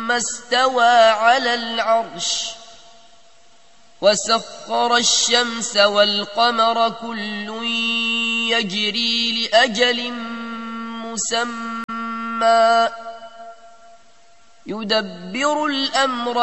ثم استوى على العرش وسخر الشمس والقمر كل يجري لأجل مسمى يدبر الأمر